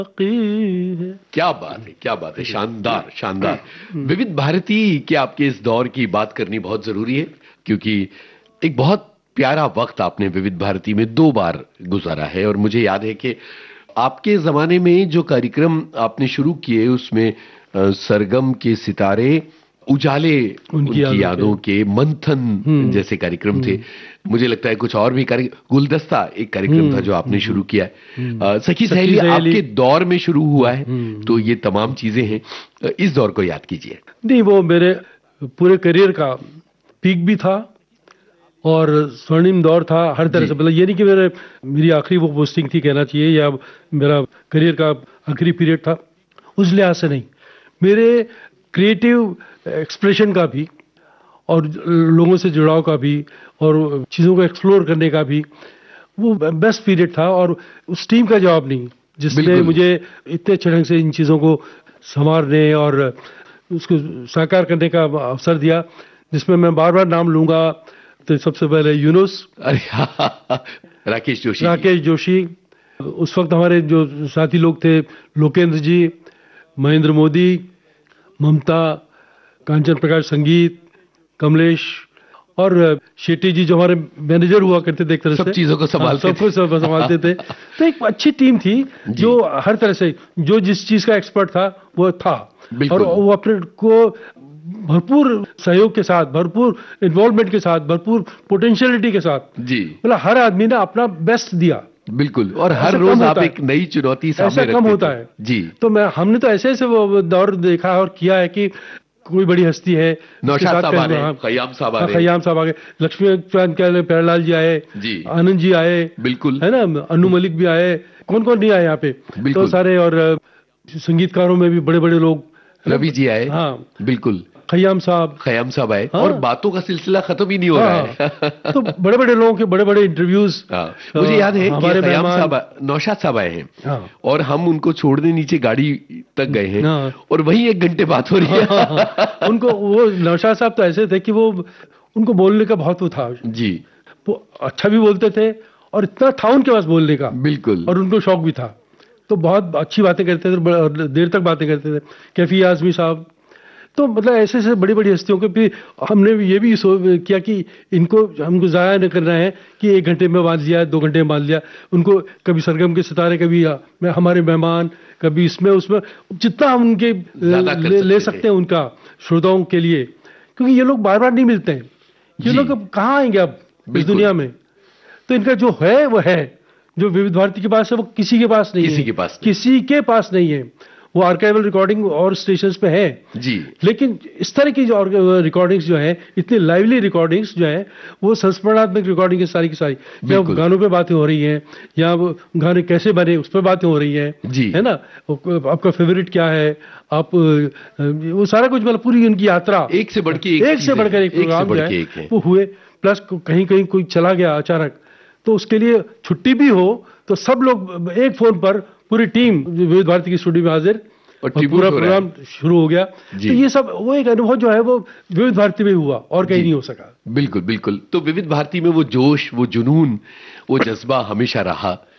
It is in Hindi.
क्या बात है, क्या बात है, शानदार शानदार। विविध भारती के आपके इस दौर की बात करनी बहुत जरूरी है, क्योंकि एक बहुत प्यारा वक्त आपने विविध भारती में 2 बार गुजारा है। और मुझे याद है कि आपके जमाने में जो कार्यक्रम आपने शुरू किए उसमें सरगम के सितारे, उजाले उनकी यादों के, मंथन जैसे कार्यक्रम थे। मुझे लगता है कुछ और भी गुलदस्ता एक कार्यक्रम था जो आपने शुरू किया है। सखी सहेली आपके दौर में शुरू हुआ है। तो ये तमाम चीजें हैं, इस दौर को याद कीजिए। नहीं, वो मेरे पूरे करियर का पीक भी था और स्वर्णिम दौर था हर तरह से। मतलब ये नहीं कि मेरी आखिरी वो पोस्टिंग थी कहना चाहिए, या मेरा करियर का आखिरी पीरियड था, उस लिहाज से नहीं। मेरे क्रिएटिव एक्सप्रेशन का भी और लोगों से जुड़ाव का भी और चीज़ों को एक्सप्लोर करने का भी वो बेस्ट पीरियड था। और उस टीम का जवाब नहीं जिसने मुझे इतने अच्छे ढंग से इन चीज़ों को संवारने और उसको साकार करने का अवसर दिया, जिसमें मैं बार बार नाम लूंगा। तो सबसे पहले यूनुस, राकेश जोशी, उस वक्त हमारे जो साथी लोग थे, लोकेंद्र जी, महेंद्र मोदी, ममता, कांचन प्रकाश संगीत, कमलेश और शेट्टी जी जो हमारे मैनेजर हुआ करते थे, एक तरह से सब चीजों को संभालते थे। तो एक अच्छी टीम थी जो हर तरह से जो जिस चीज का एक्सपर्ट था वो था, और वो अपने को भरपूर सहयोग के साथ, भरपूर इन्वॉल्वमेंट के साथ, भरपूर पोटेंशियलिटी के साथ मतलब हर आदमी ने अपना बेस्ट दिया। बिल्कुल, और हर रोज आप एक नई चुनौती सामने रखते थे। ऐसा कम होता है जी। तो हमने तो ऐसे ऐसे वो दौर देखा और किया है कि कोई बड़ी हस्ती है, नौशाद साहब आ गए, खयाम साहब आ गए, लक्ष्मीकांत प्यारेलाल जी आए, आनंद जी आए, बिल्कुल है ना, अनु मलिक भी आए, कौन कौन नहीं आए यहाँ पे, तो सारे। और संगीतकारों में भी बड़े बड़े लोग, रवि जी आए, हाँ बिल्कुल, खयाम साहब आए। और बातों का सिलसिला खत्म ही नहीं हो रहा है। तो बड़े बड़े लोगों के बड़े बड़े इंटरव्यूज। मुझे याद है कि खयाम साहब, नौशाद साहब आए हैं और हम उनको छोड़ने नीचे गाड़ी तक गए हैं और वहीं 1 घंटे बात हो रही है। उनको वो नौशाद साहब तो ऐसे थे कि वो उनको बोलने का बहुत वो था जी, वो अच्छा भी बोलते थे और इतना था उनके पास बोलने का, बिल्कुल, और उनको शौक भी था, तो बहुत अच्छी बातें करते थे, देर तक बातें करते थे। कैफी आजमी साहब, तो मतलब ऐसे ऐसे बड़ी बड़ी हस्तियों के भी हमने ये भी किया कि हमको ज़ाया नहीं करना है कि 1 घंटे में बांध लिया, 2 घंटे में बांध लिया। उनको कभी सरगम के सितारे, कभी हमारे मेहमान, कभी इसमें उसमें, जितना हम उनके ले सकते हैं उनका श्रोताओं के लिए, क्योंकि ये लोग बार बार नहीं मिलते हैं। ये लोग अब कहाँ आएंगे अब इस दुनिया में। तो इनका जो है वो है, जो विविध भारती के पास है वो किसी के पास नहीं है, किसी के पास नहीं है। वो आर्काइवल रिकॉर्डिंग और स्टेशंस पे है जी, लेकिन इस तरह की जो रिकॉर्डिंग्स जो है, इतनी लाइवली रिकॉर्डिंग्स जो है, वो संस्मरणात्मक रिकॉर्डिंग है सारी की सारी। या गानों पे बातें हो रही हैं, या वो गाने कैसे बने उस पर बातें हो रही हैं, है ना, आपका फेवरेट क्या है, आप वो सारा कुछ, मतलब पूरी उनकी यात्रा एक से बढ़कर एक प्रोग्राम जो है वो हुए। प्लस कहीं कहीं कोई चला गया अचानक, तो उसके लिए छुट्टी भी हो तो सब लोग एक फोन पर, पूरी टीम विविध भारती की स्टूडियो में हाजिर और पूरा प्रोग्राम शुरू हो गया। तो ये सब वो एक अनुभव जो है वो विविध भारती में हुआ और कहीं नहीं हो सका। बिल्कुल बिल्कुल। तो विविध भारती में वो जोश, वो जुनून, वो जज्बा हमेशा रहा।